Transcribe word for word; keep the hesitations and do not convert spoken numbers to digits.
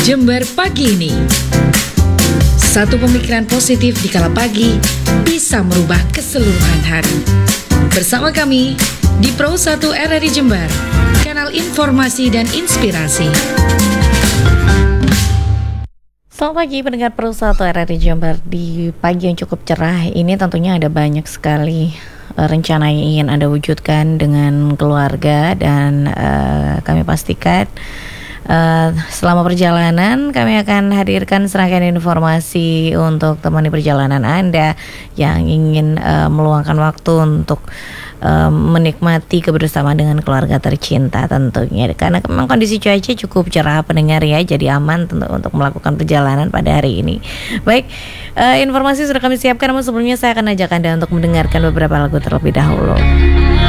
Jember pagi ini. Satu pemikiran positif di kala pagi bisa merubah keseluruhan hari. Bersama kami di Pro satu R R I Jember, kanal informasi dan inspirasi. Selamat pagi pendengar Pro satu R R I Jember. Di pagi yang cukup cerah ini tentunya ada banyak sekali uh, rencana yang ingin Anda wujudkan dengan keluarga. Dan uh, kami pastikan uh, selama perjalanan kami akan hadirkan serangkaian informasi untuk temani perjalanan Anda yang ingin uh, meluangkan waktu untuk Um, menikmati kebersamaan dengan keluarga tercinta tentunya, karena memang kondisi cuaca cukup cerah pendengar ya, jadi aman tentu untuk melakukan perjalanan pada hari ini. Baik, uh, informasi sudah kami siapkan, namun sebelumnya saya akan ajak Anda untuk mendengarkan beberapa lagu terlebih dahulu.